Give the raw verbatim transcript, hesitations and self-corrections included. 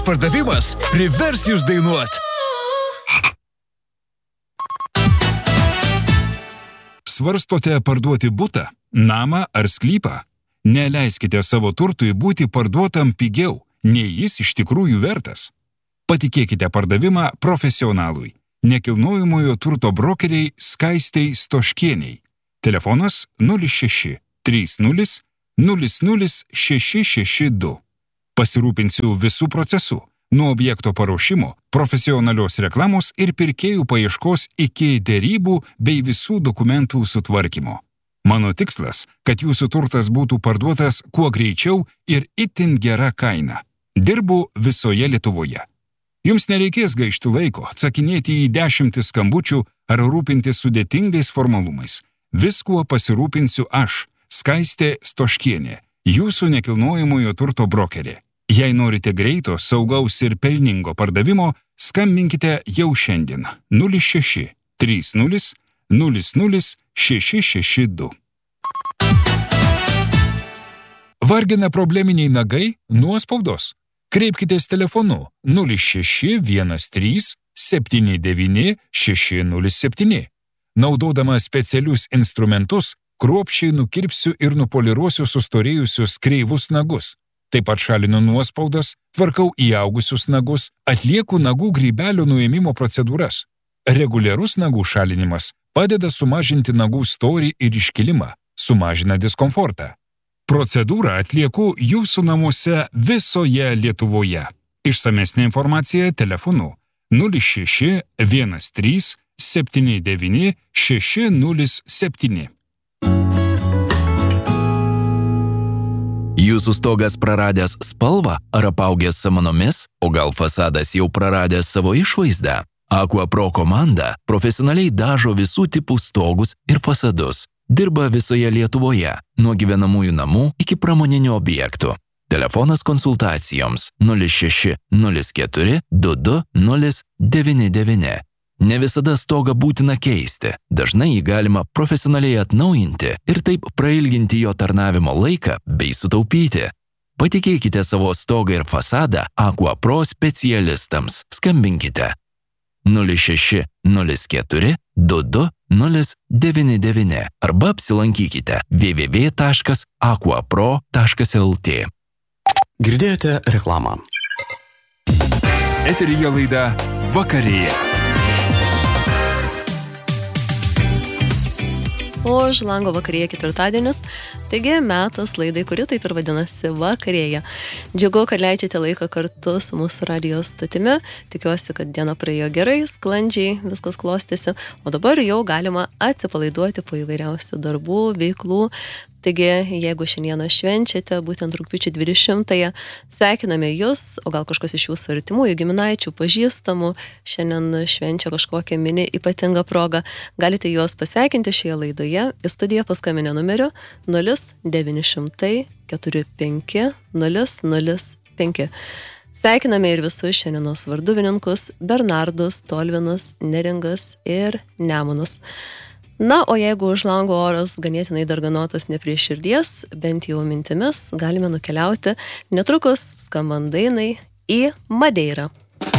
Pardavimas privers jūs dainuot. Svarstote parduoti butą, namą ar sklypą? Neleiskite savo turtui būti parduotam pigiau, nei jis iš tikrųjų vertas. Patikėkite pardavimą profesionalui, nekilnojamojo turto brokeriai Skaistei Stoškieniai. Telefonas nulis šeši trys nulis nulis nulis šeši šeši du. Pasirūpinsiu visų procesų, nuo objekto paruošimo, profesionalios reklamos ir pirkėjų paieškos iki derybų bei visų dokumentų sutvarkymo. Mano tikslas, kad jūsų turtas būtų parduotas kuo greičiau ir itin gera kaina. Dirbu visoje Lietuvoje. Jums nereikės gaišti laiko, atsakinėti į dešimtis skambučių ar rūpintis sudėtingais formalumais. Viskuo pasirūpinsiu aš, Skaistė Stoškienė, jūsų nekilnojamojo turto brokerė. Jei norite greito, saugaus ir pelningo pardavimo, skambinkite jau šiandien nulis šeši trys nulis nulis nulis šeši šeši du. Vargina probleminiai nagai, nuospaudos? Kreipkitės telefonu nulis šeši vienas trys septyni devyni šeši nulis septyni. Naudodama specialius instrumentus, kruopščiai nukirpsiu ir nupoliruosiu sustorėjusius kreivus nagus. Taip pat šalinu nuospaudas, tvarkau įaugusius nagus, atlieku nagų grybelio nuėmimo procedūras. Reguliarus nagų šalinimas padeda sumažinti nagų storį ir iškilimą, sumažina diskomfortą. Procedūrą atlieku jūsų namuose visoje Lietuvoje. Išsamesnė informacija telefonu nulis šeši vienas trys septyni devyni šeši nulis septyni. Jūsų stogas praradęs spalvą ar apaugęs samanomis, o gal fasadas jau praradęs savo išvaizdą? Aquapro komanda profesionaliai dažo visų tipų stogus ir fasadus. Dirba visoje Lietuvoje, nuo gyvenamųjų namų iki pramoninių objektų. Telefonas konsultacijoms nulis šeši nulis keturi du du nulis devyni devyni. Ne visada stogą būtina keisti, dažnai jį galima profesionaliai atnaujinti ir taip prailginti jo tarnavimo laiką bei sutaupyti. Patikėkite savo stogą ir fasadą Aquapro specialistams. Skambinkite nulis šeši nulis keturi du du nulis devyni devyni arba apsilankykite w w w taškas aquapro taškas l t. Girdėjote reklamą. Eteryje laida Vakarėje. O už lango vakarėje ketvirtadienis, taigi metas laidai, kuri taip ir vadinasi Vakarėje. Džiugu, kad leidžiate laiką kartu su mūsų radijos stotimi. Tikiuosi, kad diena praėjo gerai, sklandžiai, viskas klostėsi, o dabar jau galima atsipalaiduoti po įvairiausių darbų, veiklų. Taigi, jeigu šiandieną švenčiate, būtent rugpjūčio dvidešimtąją, sveikiname jūs, o gal kažkas iš jūsų artimųjų, giminaičių, pažįstamų, šiandien švenčia kažkokią mini ypatingą progą, galite juos pasveikinti šioje laidoje į studiją paskambinę numeriu nulis devyni šimtai keturi penki nulis nulis penki. Sveikiname ir visus šiandienos varduvininkus Bernardus, Tolvinus, Neringas ir Nemunus. Na, o jeigu už lango oras ganėtinai darganotas ne prie širdies, bent jau mintimis galime nukeliauti netrukus skambant dainai į Madeirą.